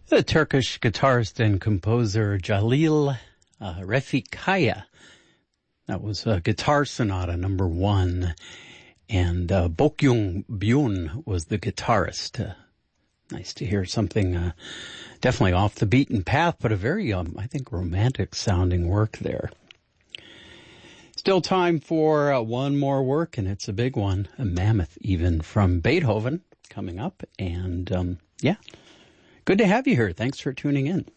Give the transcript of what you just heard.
The Turkish guitarist and composer Jalil Refikaya. That was Guitar Sonata number 1. And Bokyung Byun was the guitarist. Nice to hear something definitely off the beaten path, but a very, I think, romantic sounding work there. Still time for one more work, and it's a big one, a mammoth even, from Beethoven coming up. And, yeah, good to have you here. Thanks for tuning in.